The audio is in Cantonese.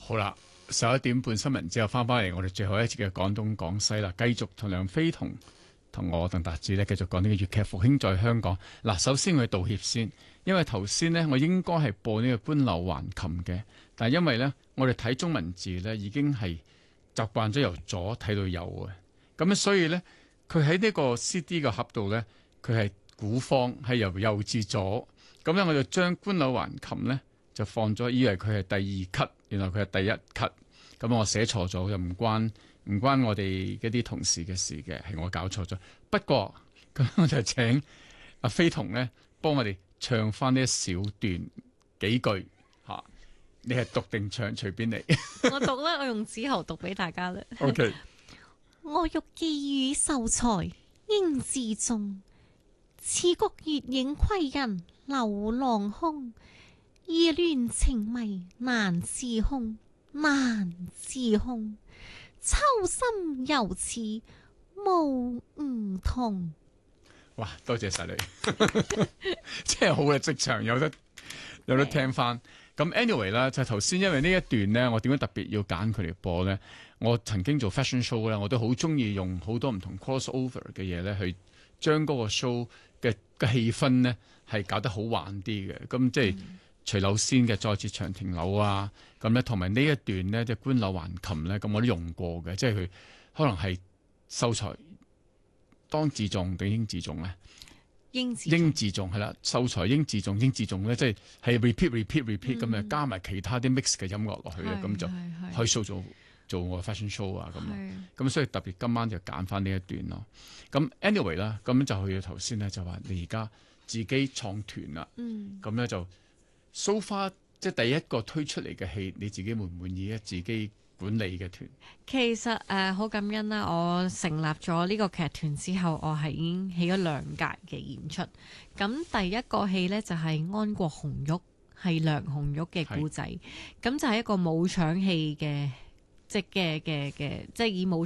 好啦，11點半新聞之後翻嚟，我哋最後一節嘅廣東廣西啦，繼續同梁飛同我鄧達智咧繼續講呢個粵劇復興在香港。嗱，首先我要道歉先，因為頭先呢，我應該係播呢個官柳橫琴嘅，但係因為呢，我哋睇中文字呢已經係習慣咗由左睇到右嘅，咁所以呢，佢喺呢個 CD 嘅盒度呢，佢係古方係由右至左，咁咧我就將官柳橫琴呢，就放咗，以為佢係第二級，原來佢係第一級，咁我寫錯咗，又唔關我哋嗰啲同事嘅事嘅，係我搞錯咗。不過咁我就請阿飛同咧幫我哋唱翻呢一小段幾句嚇，你係讀定唱隨便你。 我讀啦，我用紙喉讀俾大家啦。 OK， 我欲寄予秀才應自重，此曲月影歸人劉郎空。意亂情迷難自控，難自控。秋心猶似無梧桐。哇！ 多謝晒你，真係好嘅職場，有得聽翻。咁 anyway 啦，就頭先因為呢一段咧，我點解特別要揀佢嚟播咧？我曾經做 fashion show 咧，我都好中意用好多唔同 crossover 嘅嘢咧，去將嗰個 show 嘅氣氛咧係搞得好玩啲嘅。咁即係。徐柳仙嘅再接長亭柳啊，咁咧同埋呢一段咧，即係官柳橫琴咧，咁我都用過嘅，即係佢可能係秀才當自重定應自重咧？應自重係啦，秀才應自重，應自重咧，即係 repeat 咁啊，加埋其他啲 mix 嘅音樂落去咧，咁就可以 show 做我 fashion show 啊咁所以特別今晚就揀翻呢一段咯。咁 anyway 啦，咁就去到頭先咧就話你而家自己創團啦，咁咧就。So far 即係第一個推出嚟嘅戲，你自己滿唔滿意咧？自己管理嘅團， 其實好感恩啦！我成立咗呢個劇團之後，我係已經起咗2屆嘅演出。咁第一個戲呢，就係安國紅玉，係梁紅玉嘅故仔。咁就係一個武場戲嘅，即係以武